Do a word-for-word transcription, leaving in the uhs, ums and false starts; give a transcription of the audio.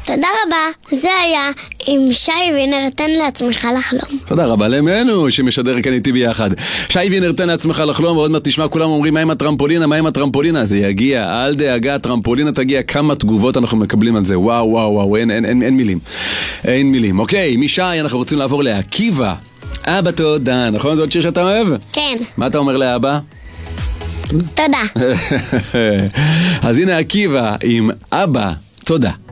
תודה רבה. זה היה עם שי וינר, תן לעצמך לחלום. תודה רבה למנו שמשדר כאן איתי ביחד. שי וינר, תן לעצמך לחלום, ועוד מעט תשמע כולם אומרים מה עם הטרמפולינה, מה עם הטרמפולינה. זה יגיע, אל דאגה, הטרמפולינה תגיע. כמה תגובות אנחנו מקבלים על זה. וואו וואו וואו, אין, אין, אין, אין מילים. אין מילים. אוקיי, משי אנחנו רוצים לעבור לעקיבא. אבא תודה, נכון? זאת שיר שאתה אוהב? כן. מה אתה אומר לאבא? תודה. אז הנה עקיבא עם אבא תודה.